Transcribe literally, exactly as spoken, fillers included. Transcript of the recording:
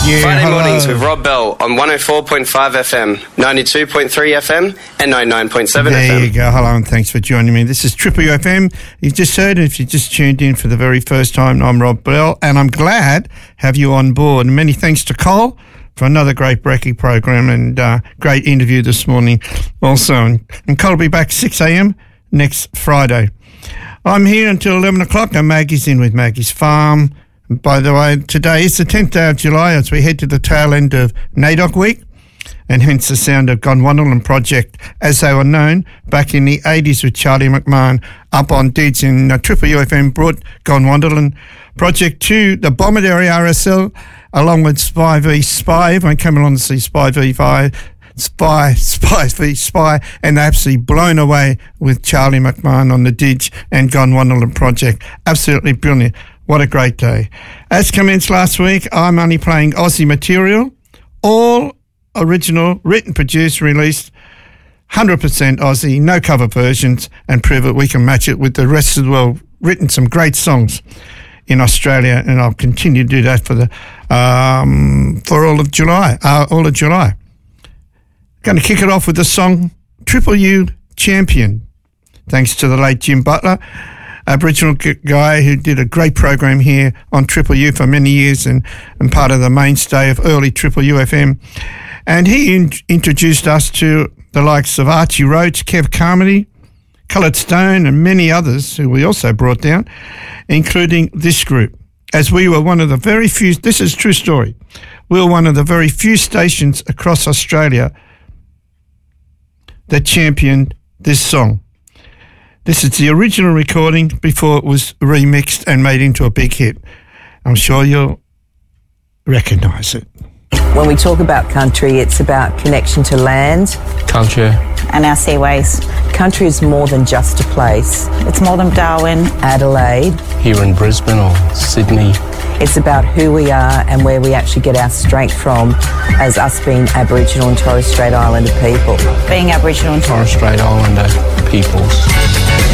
Yeah, Friday hello. mornings with Rob Bell on one oh four point five F M, ninety-two point three F M and ninety-nine point seven there F M. There you go. Hello and thanks for joining me. This is Triple U F M. You've just heard, if you just tuned in for the very first time, I'm Rob Bell and I'm glad to have you on board. And many thanks to Cole for another great brekkie program and uh, great interview this morning also. And Cole will be back six a.m. next Friday. I'm here until eleven o'clock and Maggie's in with Maggie's Farm. By the way, today is the tenth day of July as we head to the tail end of NAIDOC week, and hence the sound of Gondwanaland Project, as they were known back in the eighties with Charlie McMahon up on D J S, and uh, Triple U F M brought Gondwanaland Project to the Bomaderry R S L along with Spy v Spy. Everyone came along to see Spy v Spy, Spy, Spy v Spy, and they're absolutely blown away with Charlie McMahon on the D J and Gondwanaland Project. Absolutely brilliant. What a great day. As commenced last week, I'm only playing Aussie material, all original, written, produced, released, one hundred percent Aussie, no cover versions, and prove that we can match it with the rest of the world. Written some great songs in Australia, and I'll continue to do that for the um, for all of July. Uh, all of July. Going to kick it off with the song Triple U Champion, thanks to the late Jim Butler, Aboriginal guy who did a great program here on Triple U for many years and, and part of the mainstay of early Triple U F M. And he in- introduced us to the likes of Archie Roach, Kev Carmody, Coloured Stone and many others who we also brought down, including this group, as we were one of the very few, this is a true story, we were one of the very few stations across Australia that championed this song. This is the original recording before it was remixed and made into a big hit. I'm sure you'll recognise it. When we talk about country, it's about connection to land. Country. And our seaways. Country is more than just a place. It's more than Darwin. Adelaide. Here in Brisbane or Sydney. It's about who we are and where we actually get our strength from as us being Aboriginal and Torres Strait Islander people. Being Aboriginal and Torres Strait Islander peoples.